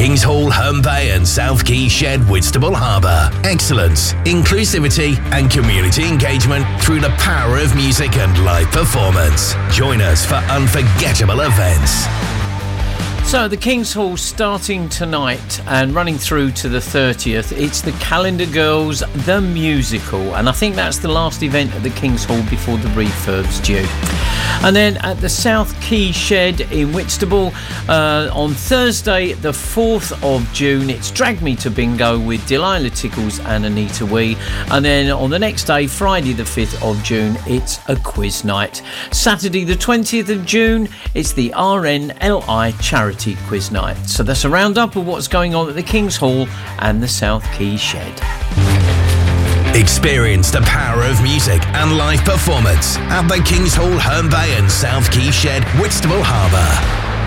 Kings Hall, Herne Bay and South Quay Shed, Whitstable Harbour. Excellence, inclusivity and community engagement through the power of music and live performance. Join us for unforgettable events. So the Kings Hall starting tonight and running through to the 30th. It's the Calendar Girls, the musical, and I think that's the last event at the Kings Hall before the refurb's due. And then at the South Quay Shed in Whitstable on Thursday the 4th of June, it's Drag Me to Bingo with Delilah Tickles and Anita Wee. And then on the next day, Friday the 5th of June, it's a quiz night. Saturday the 20th of June, it's the RNLI Charity Quiz Night. So that's a roundup of what's going on at the Kings Hall and the South Quay Shed. Experience the power of music and live performance at the Kings Hall, Herne Bay and South Quay Shed, Whitstable Harbour.